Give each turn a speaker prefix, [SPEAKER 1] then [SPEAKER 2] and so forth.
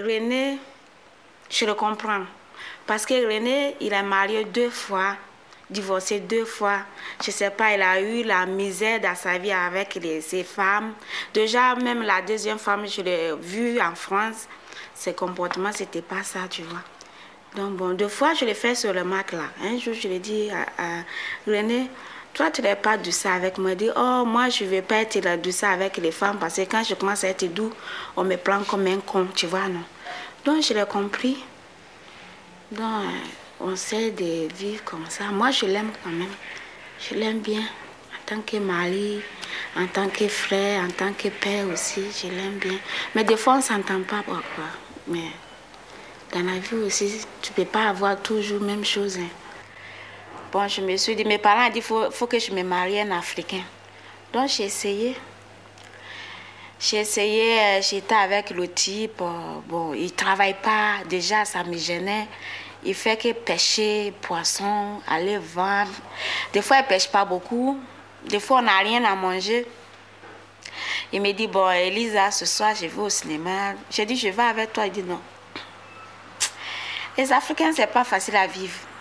[SPEAKER 1] René, je le comprends. Parce que René, il est marié 2 fois, divorcé 2 fois. Je ne sais pas, il a eu la misère dans sa vie avec ses femmes. Déjà, même la 2e femme, je l'ai vue en France. Ses comportements, ce n'était pas ça, tu vois. Donc, bon, 2 fois, je l'ai fait sur le mat là. Un jour, je lui ai dit à René, toi, tu n'es pas douce avec moi. Il dit, oh, moi, je ne vais pas être douce avec les femmes parce que quand je commence à être doux, on me prend comme un con, tu vois, non. Donc, je l'ai compris. Donc, on sait de vivre comme ça. Moi, je l'aime quand même. Je l'aime bien. En tant que mari, en tant que frère, en tant que père aussi, je l'aime bien. Mais des fois, on ne s'entend pas pourquoi. Mais dans la vie aussi, tu ne peux pas avoir toujours la même chose. Hein. Bon, je me suis dit, mes parents ont dit, faut que je me marie un Africain. Donc, j'ai essayé. J'étais avec le type. Bon, il ne travaille pas. Déjà, ça me gênait. Il fait que pêcher, poisson, aller vendre. Des fois, il ne pêche pas beaucoup. Des fois, on n'a rien à manger. Il me dit, bon, Elisa, ce soir, je vais au cinéma. J'ai dit, je vais avec toi. Il dit, non. Les Africains, ce n'est pas facile à vivre.